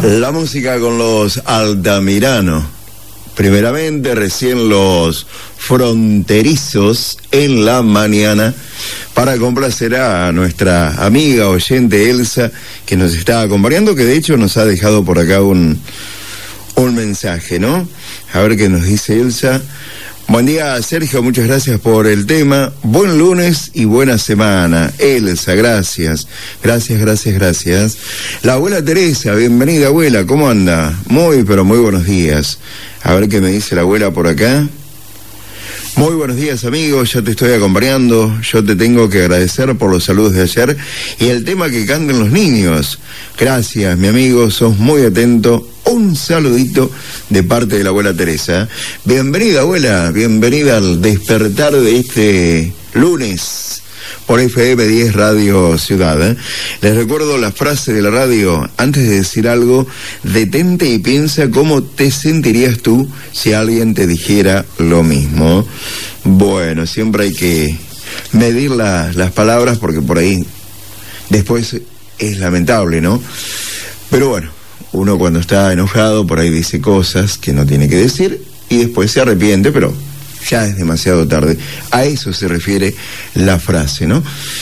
La música con los Altamirano. Primeramente, recién los Fronterizos en la mañana, para complacer a nuestra amiga oyente Elsa, que nos está acompañando, que de hecho nos ha dejado por acá un mensaje, ¿no? A ver qué nos dice Elsa. Buen día, Sergio, muchas gracias por el tema. Buen lunes y buena semana. Elsa, gracias. Gracias. La abuela Teresa, bienvenida, abuela, ¿cómo anda? Muy, pero muy buenos días. A ver qué me dice la abuela por acá. Muy buenos días, amigos, ya te estoy acompañando. Yo te tengo que agradecer por los saludos de ayer y el tema que canten los niños. Gracias, mi amigo, sos muy atento. Un saludito de parte de la abuela Teresa. Bienvenida, abuela, bienvenida al despertar de este lunes por FM 10 Radio Ciudad. Les recuerdo la frase de la radio: antes de decir algo, detente y piensa cómo te sentirías tú si alguien te dijera lo mismo. Bueno, siempre hay que medir las palabras, porque por ahí después es lamentable, ¿no? Pero bueno, uno cuando está enojado por ahí dice cosas que no tiene que decir y después se arrepiente, pero ya es demasiado tarde. A eso se refiere la frase, ¿no?